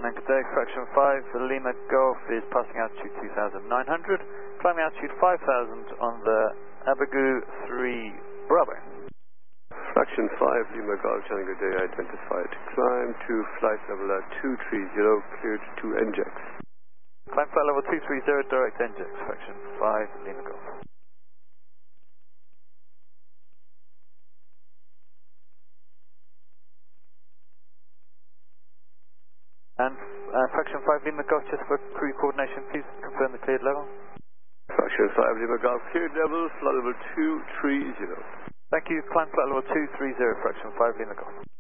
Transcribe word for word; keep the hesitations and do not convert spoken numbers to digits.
Turning today, fraction five, Lima Golf is passing altitude two thousand nine hundred, climbing altitude five thousand on the Abigu three Bravo. Fraction five, Lima Golf, Turning today, identified. Climb to flight level at two three zero, cleared to N J X. Climb flight level two three zero, direct N J X, fraction five, Lima Golf. And uh, fraction five Lima Golf, just for crew coordination, please confirm the cleared level. Fraction five Lima Golf, cleared level, flight level two three zero. Thank you, climb flight level two three zero, fraction five Lima Golf.